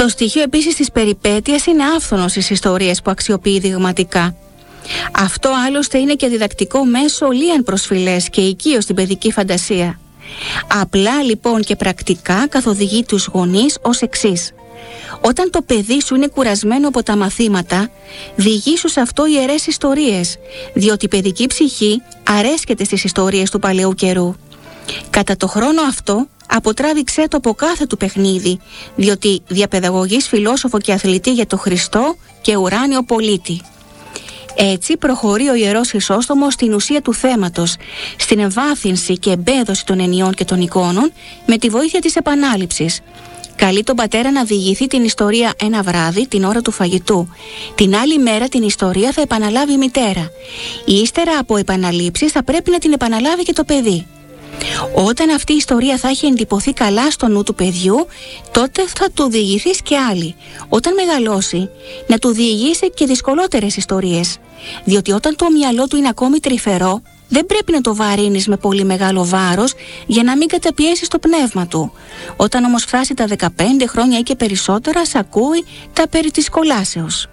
Το στοιχείο επίσης της περιπέτειας είναι άφθονο στις ιστορίες που αξιοποιεί δειγματικά. Αυτό άλλωστε είναι και διδακτικό μέσο λίαν προσφυλές και οικείως στην παιδική φαντασία. Απλά λοιπόν και πρακτικά καθοδηγεί τους γονείς ως εξής. Όταν το παιδί σου είναι κουρασμένο από τα μαθήματα, διηγήσου σε αυτό ιερές ιστορίες, διότι η παιδική ψυχή αρέσκεται στις ιστορίες του παλαιού καιρού. Κατά το χρόνο αυτό, αποτράβηξέ το από κάθε του παιχνίδι, διότι διαπαιδαγωγείς φιλόσοφο και αθλητή για το Χριστό και ουράνιο πολίτη. Έτσι προχωρεί ο Ιερός Χρυσόστομος στην ουσία του θέματος, στην εμβάθυνση και εμπέδωση των ενιών και των εικόνων με τη βοήθεια της επανάληψης. Καλεί τον πατέρα να διηγηθεί την ιστορία ένα βράδυ την ώρα του φαγητού. Την άλλη μέρα την ιστορία θα επαναλάβει η μητέρα. Ύστερα από επαναλήψεις θα πρέπει να την επαναλάβει και το παιδί. Όταν αυτή η ιστορία θα έχει εντυπωθεί καλά στο νου του παιδιού, τότε θα του διηγηθείς και άλλη. Όταν μεγαλώσει, να του διηγήσει και δυσκολότερες ιστορίες. Διότι όταν το μυαλό του είναι ακόμη τρυφερό, δεν πρέπει να το βαρύνεις με πολύ μεγάλο βάρος για να μην καταπιέσεις το πνεύμα του. Όταν όμως φτάσει τα 15 χρόνια ή και περισσότερα, σ' ακούει τα περί της κολάσεως.